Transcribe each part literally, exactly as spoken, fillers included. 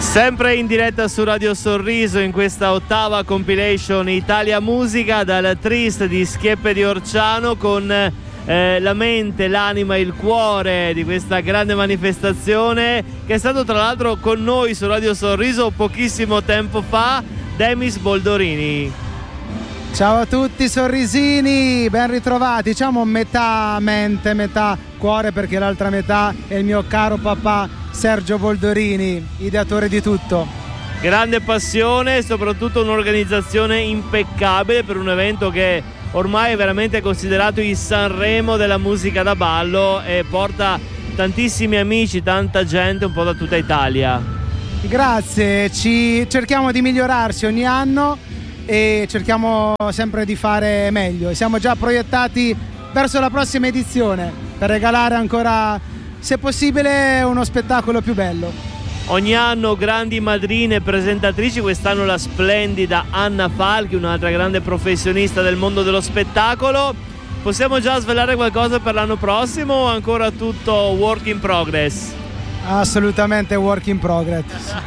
Sempre in diretta su Radio Sorriso in questa ottava compilation Italia Musica dal Trist di Schieppe di Orciano, con eh, la mente, l'anima e il cuore di questa grande manifestazione, che è stato tra l'altro con noi su Radio Sorriso pochissimo tempo fa, Demis Boldorini. Ciao a tutti sorrisini, ben ritrovati. Diciamo metà mente, metà cuore, perché l'altra metà è il mio caro papà Sergio Boldorini, ideatore di tutto. Grande passione e soprattutto un'organizzazione impeccabile per un evento che ormai è veramente considerato il Sanremo della musica da ballo e porta tantissimi amici, tanta gente un po' da tutta Italia. Grazie, ci cerchiamo di migliorarsi ogni anno e cerchiamo sempre di fare meglio. Siamo già proiettati verso la prossima edizione per regalare ancora, se possibile, uno spettacolo più bello. Ogni anno grandi madrine e presentatrici, quest'anno la splendida Anna Falchi, un'altra grande professionista del mondo dello spettacolo. Possiamo già svelare qualcosa per l'anno prossimo o ancora tutto work in progress? Assolutamente work in progress.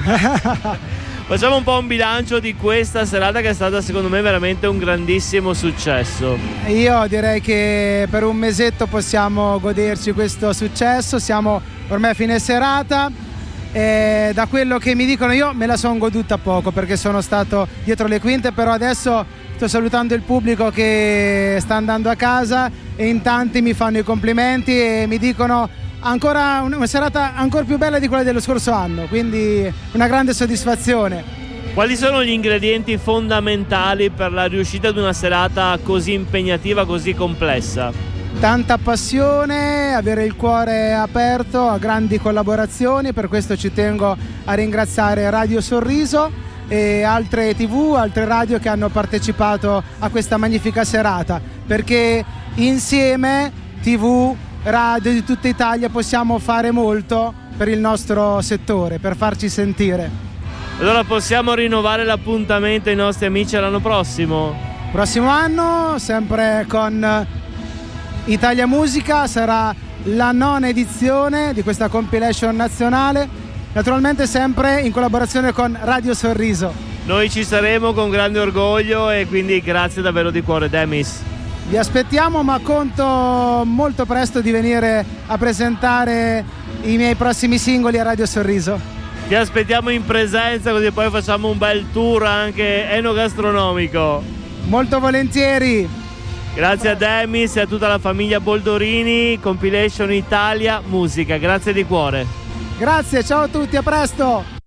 Facciamo un po' un bilancio di questa serata che è stata secondo me veramente un grandissimo successo. Io direi che per un mesetto possiamo goderci questo successo, siamo ormai a fine serata e da quello che mi dicono io me la sono goduta poco perché sono stato dietro le quinte, però adesso sto salutando il pubblico che sta andando a casa e in tanti mi fanno i complimenti e mi dicono ancora una serata ancora più bella di quella dello scorso anno, quindi una grande soddisfazione. Quali sono gli ingredienti fondamentali per la riuscita di una serata così impegnativa, così complessa? Tanta passione, avere il cuore aperto a grandi collaborazioni, per questo ci tengo a ringraziare Radio Sorriso e altre tivù, altre radio che hanno partecipato a questa magnifica serata, perché insieme tivù, radio di tutta Italia possiamo fare molto per il nostro settore, per farci sentire. Allora possiamo rinnovare l'appuntamento ai nostri amici l'anno prossimo? Prossimo anno, sempre con Italia Musica, sarà la nona edizione di questa compilation nazionale, naturalmente sempre in collaborazione con Radio Sorriso. Noi ci saremo con grande orgoglio e quindi grazie davvero di cuore, Demis. Vi aspettiamo, ma conto molto presto di venire a presentare i miei prossimi singoli a Radio Sorriso. Ti aspettiamo in presenza, così poi facciamo un bel tour anche enogastronomico. Molto volentieri. Grazie a Demis e a tutta la famiglia Boldorini, compilation Italia Musica. Grazie di cuore. Grazie, ciao a tutti, a presto.